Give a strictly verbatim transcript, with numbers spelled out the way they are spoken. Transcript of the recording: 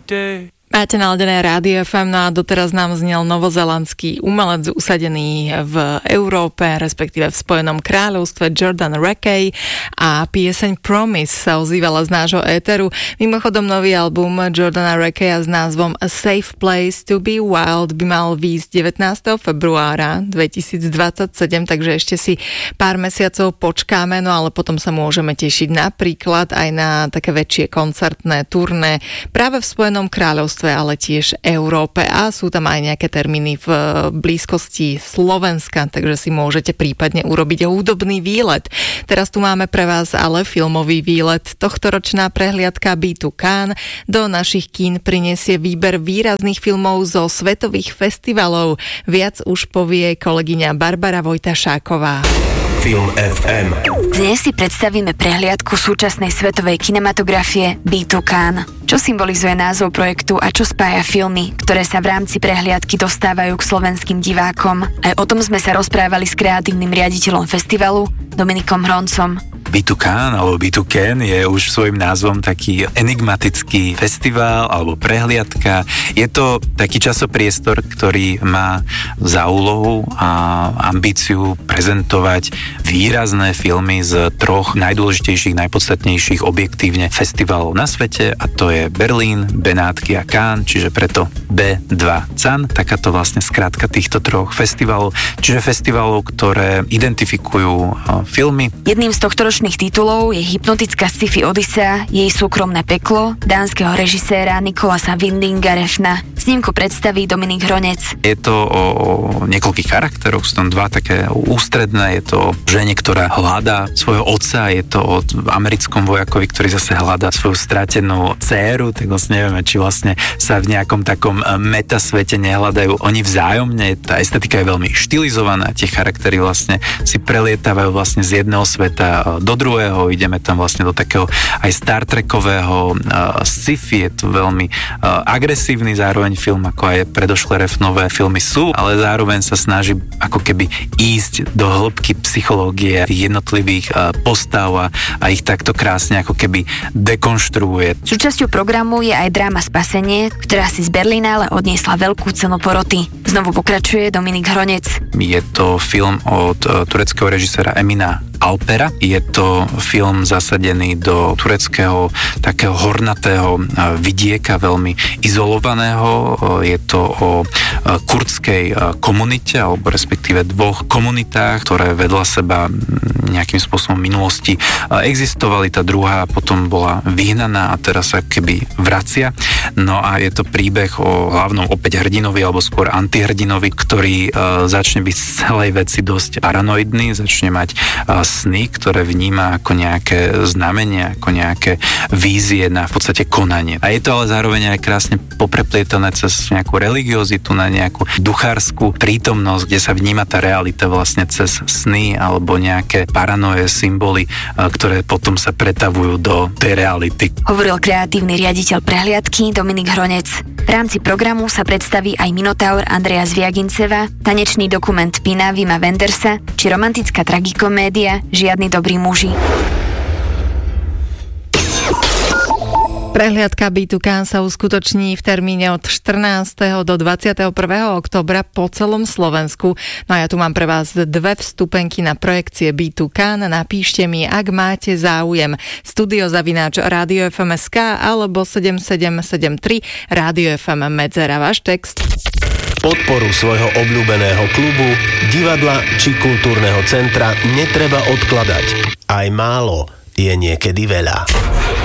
day. Máte naladené Rádio ef em, no a doteraz nám znel novozelandský umelec usadený v Európe, respektíve v Spojenom kráľovstve, Jordan Rakey, a pieseň Promise sa ozývala z nášho éteru. Mimochodom, nový album Jordana Rakeya s názvom A Safe Place to be Wild by mal výjsť devätnásteho februára dvetisícdvadsaťsedem, takže ešte si pár mesiacov počkáme, no ale potom sa môžeme tešiť napríklad aj na také väčšie koncertné turné práve v Spojenom kráľovstve, ale tiež Európe, a sú tam aj nejaké termíny v blízkosti Slovenska, takže si môžete prípadne urobiť hudobný výlet. Teraz tu máme pre vás ale filmový výlet. Tohtoročná prehliadka Be to Cannes do našich kín prinesie výber výrazných filmov zo svetových festivalov. Viac už povie kolegyňa Barbara Vojtašáková. Film ef em. Dnes si predstavíme prehliadku súčasnej svetovej kinematografie Be to Cannes. Čo symbolizuje názov projektu a čo spája filmy, ktoré sa v rámci prehliadky dostávajú k slovenským divákom? Aj o tom sme sa rozprávali s kreatívnym riaditeľom festivalu Dominikom Hroncom. Be to Cannes alebo Be to Cannes je už svojím názvom taký enigmatický festival alebo prehliadka. Je to taký časopriestor, ktorý má za úlohu a ambíciu prezentovať výrazné filmy z troch najdôležitejších, najpodstatnejších objektívne festivalov na svete, a to je Berlín, Benátky a Cannes, čiže preto bé dva Cannes, takáto vlastne skrátka týchto troch festivalov, čiže festivalov, ktoré identifikujú filmy. Jedným z tohtoročných titulov je hypnotická sci-fi Odysea, Jej súkromné peklo, dánskeho režiséra Nikolasa Windinga Refna. Snímku predstaví Dominik Hronec. Je to o niekoľkých charakteroch, sú tam dva také ústredné. Je to o žene, ktorá hľadá svojho otca, je to o americkom vojakovi, ktorý zase hľadá svoju stratenú dcéru, tak vlastne nevieme, či vlastne sa v nejakom takom metasvete nehľadajú oni vzájomne. Tá estetika je veľmi štilizovaná, tie charaktery vlastne si prelietávajú vlastne z jedného sveta do druhého, ideme tam vlastne do takého aj Star Trekového uh, sci-fi, je to veľmi uh, agresívny zároveň film, ako aj predošlé Refnové filmy sú, ale zároveň sa snaží ako keby ísť do hĺbky psychológie jednotlivých uh, postav a, a ich takto krásne ako keby dekonštruuje. Súčasťou programu je aj dráma Spasenie, ktorá si z Berlína ale odniesla veľkú cenu poroty. Znovu pokračuje Dominik Hronec. Je to film od uh, tureckého režiséra Emina Alpera. Je to film zasadený do tureckého takého hornatého vidieka, veľmi izolovaného. Je to o kurdskej komunite, alebo respektíve dvoch komunitách, ktoré vedľa seba nejakým spôsobom v minulosti existovali. Tá druhá potom bola vyhnaná a teraz sa keby vracia. No a je to príbeh o hlavnom opäť hrdinovi, alebo skôr antihrdinovi, ktorý začne byť z celej veci dosť paranoidný, začne mať sny, ktoré vníma ako nejaké znamenia, ako nejaké vízie na v podstate konanie. A je to ale zároveň aj krásne popreplietané cez nejakú religiozitu, na nejakú duchárskú prítomnosť, kde sa vníma tá realita vlastne cez sny alebo nejaké paranoje, symboly, ktoré potom sa pretavujú do tej reality. Hovoril kreatívny riaditeľ prehliadky Dominik Hronec. V rámci programu sa predstaví aj Minotaur Andreja Zviaginceva, tanečný dokument Pina Wima Wendersa či romantická tragikomédia Žiadni dobrí muži. Prehliadka Be to Cannes sa uskutoční v termíne od štrnásteho do dvadsiateho prvého októbra po celom Slovensku. No a ja tu mám pre vás dve vstupenky na projekcie Be to Cannes. Napíšte mi, ak máte záujem. Studio zavináč Rádio ef em bodka es ká alebo sedem sedem sedem tri Rádio ef em Medzera. Váš text. Podporu svojho obľúbeného klubu, divadla či kultúrneho centra netreba odkladať. Aj málo je niekedy veľa.